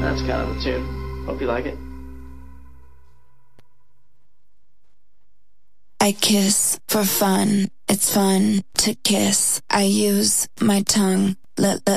that's kind of the tune. Hope you like it. I kiss for fun. It's fun to kiss. I use my tongue.